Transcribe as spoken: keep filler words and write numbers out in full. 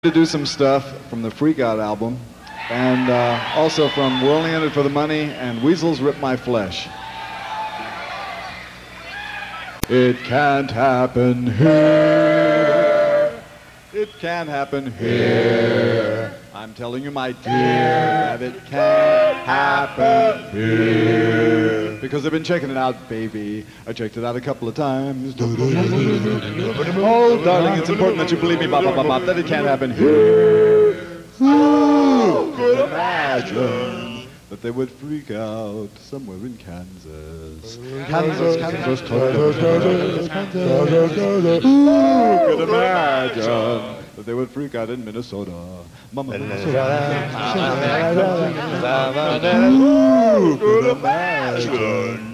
To do some stuff from the Freak Out album, and uh, also from We're Only In It For The Money and Weasels Rip My Flesh. It can't happen here. It can't happen here. I'm telling you, my dear, that it can't happen here. Because I've been checking it out, baby. I checked it out a couple of times. Oh, darling, it's important that you believe me, bop, bop, bop, bop, that it can't happen here. Who could imagine that they would freak out somewhere in Kansas? Kansas, Kansas, Kansas, Kansas. Who could imagine that they would freak out in Minnesota? Mama, Minnesota. Who could imagine